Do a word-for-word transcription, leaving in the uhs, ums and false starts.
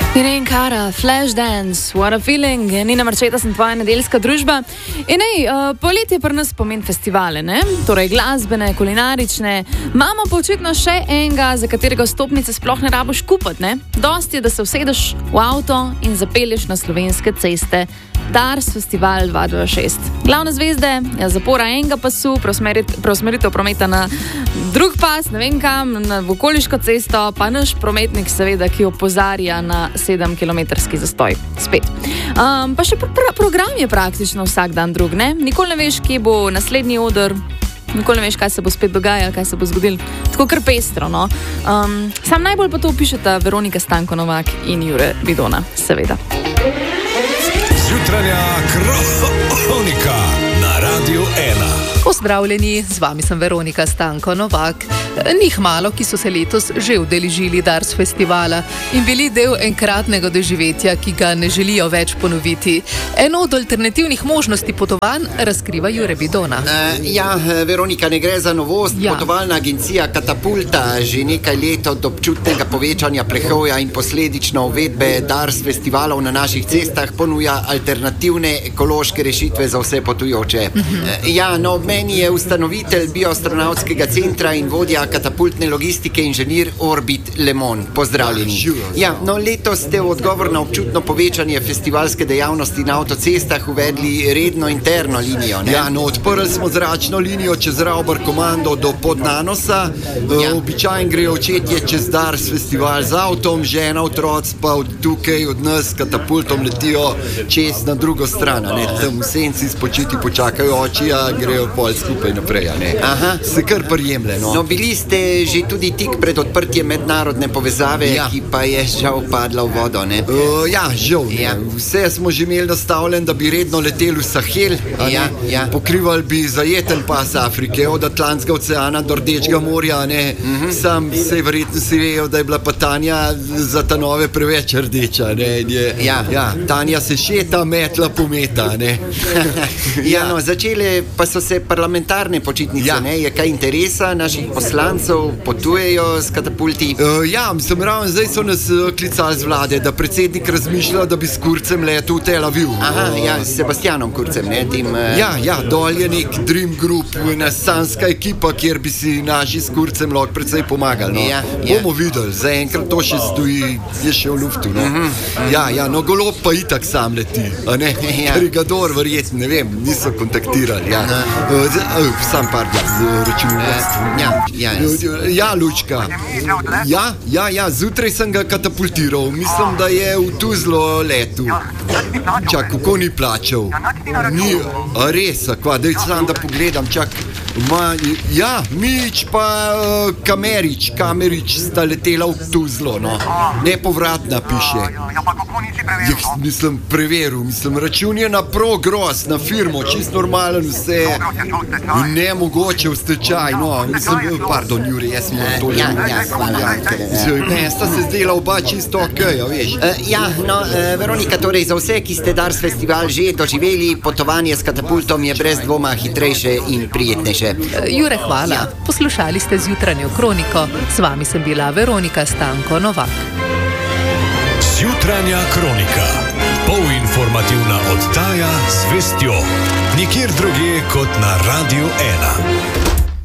Irene Cara, Flashdance, What a Feeling, Nina Marčeta sem tvoja nedeljska družba. In ej, uh, poletje pri nas pomeni festivale, ne? Torej glasbene, kulinarične. Imamo pa očitno še enega, za katerega vstopnice sploh ne rabiš kupiti, ne? Dosti je, da se usedeš v avto in zapelješ na slovenske ceste. Dars Festival dva tisoč dvajset šest. Glavne zvezde, ja, zapora enega pasu, preusmeritev prometa na drug pas, ne vem kam, na okoliško cesto, pa naš prometnik seveda, ki opozarja na sedemkilometrski zastoj. Spet. Um, pa še pr pr program je praktično vsak dan drug, ne? Nikoli ne veš, kje bo naslednji oder, nikoli ne veš, kaj se bo spet dogajalo, kaj se bo zgodilo. Tako kar pestro, no. Um, sam najbolj pa to opišeta Veronika Stanko Novak in Jure Vidona, seveda. Jutranja kronika na Radiu ena. Pozdravljeni, z vami sem Veronika Stanko Novak. Njih malo, ki so se letos že udeležili Dars festivala in bili del enkratnega doživetja, ki ga ne želijo več ponoviti. Eno od alternativnih možnosti potovanj razkriva Jure Vidona. Uh, ja, Veronika, ne gre za novost. Ja. Potovalna agencija Katapulta že nekaj let od občutnega povečanja prehoja in posledično uvedbe Dars festivalov na naših cestah ponuja alternativne ekološke rešitve za vse potujoče. Uh-huh. uh, ja, no, meni je ustanovitelj bioastronavtskega centra in vodja katapultne logistike inženir Orbit Lemon. Pozdravljeni. Ja, no, letos ste v odgovor na občutno povečanje festivalske dejavnosti na avtocestah uvedli redno interno linijo, ne? Ja, no, odprli smo zračno linijo čez Rauber komando do Podnanosa. Ja. Običajno grejo očetje čez Dars festival z avtom, žena, otroci pa od tukaj od nas katapultom letijo čez na drugo stran, ne? Tam v senci spočiti počakajo oči, a grejo pol skupaj naprej, ne? Aha. Se kar prijemle, no. No, bili ste že tudi tik pred odprtjem mednarodne povezave, ja. Ki pa je žal padla v vodo, ne? Uh, ja, žal, ja. Vse smo že imeli nastavljen, da bi redno leteli v Sahel, ja, ja. Pokrivali bi zajeten pas Afrike, od Atlantskega oceana do Rdečega morja, ne? Uh-huh. Sam se verjetno si vejo, da je bila pa Tanja za ta nove preveč rdeča, ne? Je, ja. Ja, Tanja se šeta, metla pometa, ne? Ja, no, začele pa so se parlamentarne počitnice, ja. Ne? Je kaj interesa naših poslancev, potujejo s katapulti? Uh, ja, mislim, ravno zdaj so nas uh, klicali z vlade, da predsednik razmišlja, da bi s Kurcem letel v Tel Aviv. Aha, ja, s Sebastianom Kurcem, ne? Tim, uh... Ja, ja, dol je nek Dream Group, ena sanska ekipa, kjer bi si naši s Kurcem lahko precej pomagali, no. Ja, ja. Bomo videli, zaenkrat to še stoji, je še v luftu, no. Uh -huh. Ja, ja, no, Golob pa itak sam leti, a ne? Ja. Brigador verjetno, ne vem, niso kontaktirali, ja. Uh, z, uh, sam par, ja, z računalništvom. Ja, ja, ja, Lučka. Ja, ja, ja, zjutraj sem ga katapultiral. Mislim, da je v Tuzlo letu. Čak, kako ni plačal? Ni, a res, a kva, daj sam da pogledam, čak. Ma, ja, Mič pa uh, Kamerič, Kamerič sta letela v Tuzlo, no. Nepovratna piše. Ja, mislim, preveril, mislim, račun je na progros, na firmo, čist normalen vse. In ne mogoče v stečaj, no, mislim, pardon, Jure, jaz sem to ja, ja, hvala. Ne, sta se zdela oba čisto okej, okay, veš. Uh, ja, no, uh, Veronika, torej za vse, ki ste Dars festival že doživeli, potovanje s katapultom je brez dvoma hitrejše in prijetnejše. Jure, hvala. Ja. Poslušali ste Zjutranjo kroniko. S vami sem bila Veronika Stanko Novak. Zjutranja kronika. Polinformativna oddaja z vestjo. Nikjer drugje kot na Radiu ena.